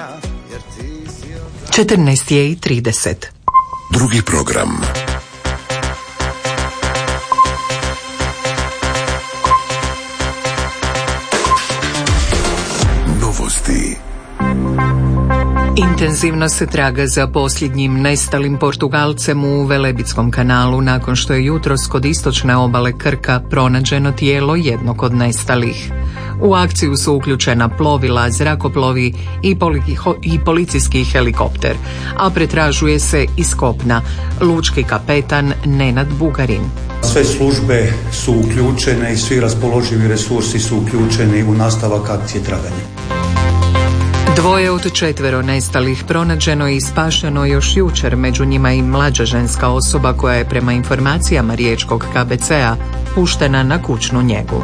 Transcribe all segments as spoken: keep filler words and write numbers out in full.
četrnaest je i trideset. Drugi program. Novosti. Intenzivno se traga za posljednjim nestalim Portugalcem u Velebitskom kanalu nakon što je jutros kod istočne obale Krka pronađeno tijelo jednog od nestalih. U akciju su uključena plovila, zrakoplovi i, poli- i policijski helikopter, a pretražuje se iz kopna lučki kapetan Nenad Bugarin. Sve službe su uključene i svi raspoloživi resursi su uključeni u nastavak akcije traganja. Dvoje od četvero nestalih pronađeno i spašeno još jučer, među njima i mlađa ženska osoba koja je prema informacijama riječkog K B C-a puštena na kućnu njegu.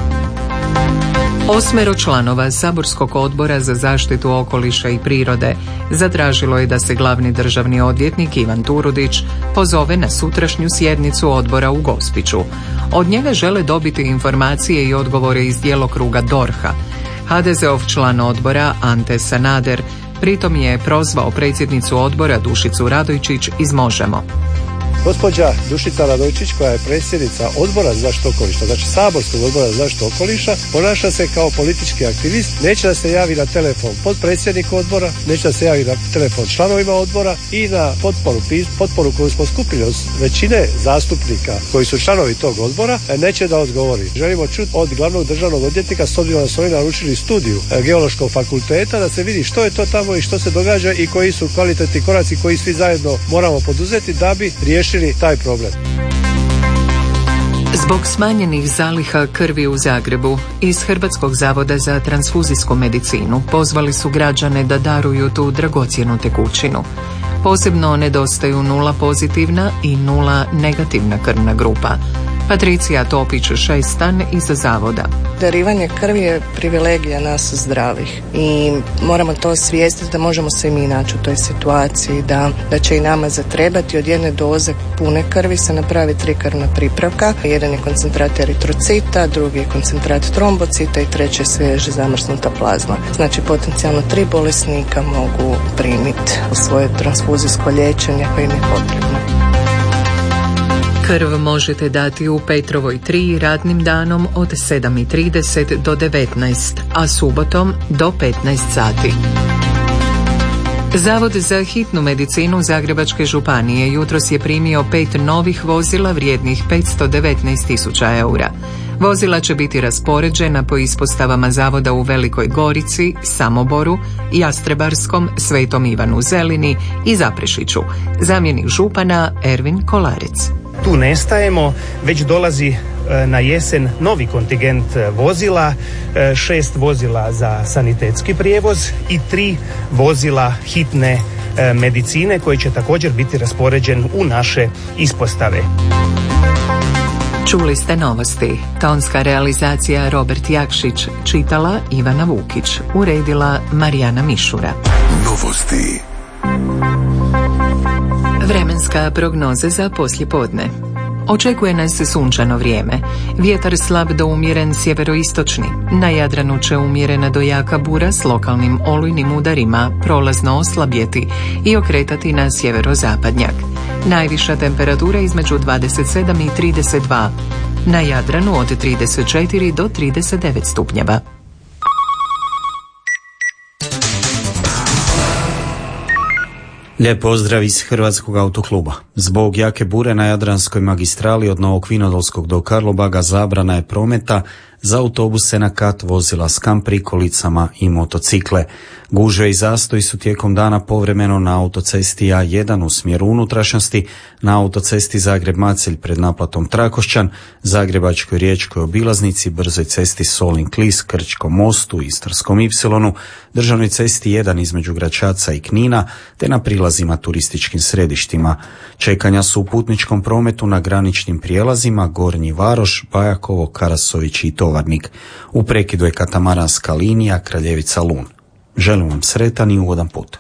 Osmero članova Saborskog odbora za zaštitu okoliša i prirode zatražilo je da se glavni državni odvjetnik Ivan Turudić pozove na sutrašnju sjednicu odbora u Gospiću. Od njega žele dobiti informacije i odgovore iz djelokruga D O R H-a. ha de ze-ov član odbora Ante Sanader pritom je prozvao predsjednicu odbora Dušicu Radojčić iz Možemo. Gospođa Dušica Radojčić, koja je predsjednica odbora za zaštitu okoliša, znači Saborskog odbora za zaštitu okoliša, ponaša se kao politički aktivist, neće da se javi na telefon potpredsjedniku odbora, neće da se javi na telefon članovima odbora i na potporu, potporu koju smo skupili od većine zastupnika koji su članovi tog odbora, neće da odgovori. Želimo čuti od glavnog državnog odvjetnika, s obzirom da su oni naručili studiju Geološkog fakulteta, da se vidi što je to tamo i što se događa i koji su kvalitetni koraci koji svi zajedno moramo poduzeti da bi riješili taj problem. Zbog smanjenih zaliha krvi u Zagrebu iz Hrvatskog zavoda za transfuzijsku medicinu pozvali su građane da daruju tu dragocjenu tekućinu. Posebno nedostaju nula pozitivna i nula negativna krvna grupa. Patricija Topić Šestan iz zavoda. Darivanje krvi je privilegija nas zdravih i moramo to osvijestiti da možemo se i mi naći u toj situaciji, da, da će i nama zatrebati od jedne doze pune krvi se napravi tri krvna pripravka. Jedan je koncentrat eritrocita, drugi je koncentrat trombocita i treći je svježe zamrznuta plazma. Znači potencijalno tri bolesnika mogu primiti svoje transfuzijsko liječenje koje im je potrebno. Krv možete dati u Petrovoj tri radnim danom od sedam i trideset do devetnaest, a subotom do petnaest sati. Zavod za hitnu medicinu Zagrebačke županije jutros je primio pet novih vozila vrijednih petsto devetnaest tisuća eura. Vozila će biti raspoređena po ispostavama zavoda u Velikoj Gorici, Samoboru, Jastrebarskom, Svetom Ivanu Zelini i Zaprešiću. Zamjenik župana Ervin Kolarec. Tu ne stajemo, već dolazi na jesen novi kontingent vozila, šest vozila za sanitetski prijevoz i tri vozila hitne medicine koji će također biti raspoređen u naše ispostave. Čuli ste novosti. Tonska realizacija Robert Jakšić, čitala Ivana Vukić, uredila Marijana Mišura. Novosti. Vremenska prognoza za poslijepodne. Očekuje nas sunčano vrijeme. Vjetar slab do umjeren sjeveroistočni. Na Jadranu će umjerena do jaka bura s lokalnim olujnim udarima prolazno oslabjeti i okretati na sjeverozapadnjak. Najviša temperatura između dvadeset sedam i trideset dva. Na Jadranu od trideset četiri do trideset devet stupnjeva. Lijep pozdrav iz Hrvatskog autokluba. Zbog jake bure na Jadranskoj magistrali od Novog Vinodolskog do Karlobaga zabrana je prometa za autobuse na kat, vozila s kamp prikolicama i motocikle. Gužve i zastoj su tijekom dana povremeno na autocesti A jedan u smjeru unutrašnjosti, na autocesti Zagreb-Macelj pred naplatom Trakošćan, Zagrebačkoj riječkoj obilaznici, brzoj cesti Solin-Klis, Krčkom mostu, Istarskom Ipsilonu, državnoj cesti jedan između Gračaca i Knina, te na prilazima turističkim središtima. Čekanja su u putničkom prometu na graničnim prijelazima Gornji Varoš, Bajakovo, Karasović i Tovarnik. U prekidu je katamaranska linija Kraljevica-Lun. Želim vam sretan i ugodan put.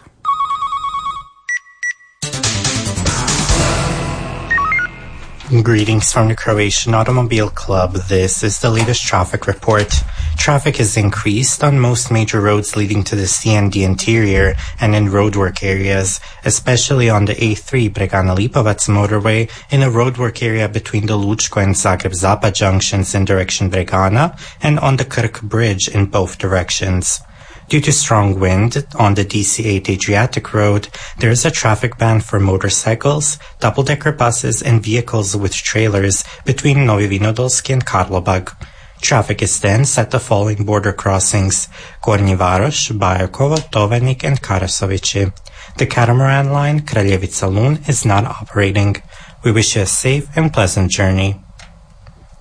Greetings from the Croatian Automobile Club. This is the latest traffic report. Traffic is increased on most major roads leading to the sea and the interior and in roadwork areas, especially on the A three Bregana-Lipovac motorway in a roadwork area between the Lučko and Zagreb-Zapad junctions in direction Bregana and on the Krk Bridge in both directions. Due to strong wind on the D C eight Adriatic Road, there is a traffic ban for motorcycles, double-decker buses, and vehicles with trailers between Novi Vinodolski and Karlobag. Traffic is dense at the following border crossings: Gornji Varoš, Bajakovo, Tovarnik, and Karasovići. The catamaran line Kraljevica-Lun is not operating. We wish you a safe and pleasant journey.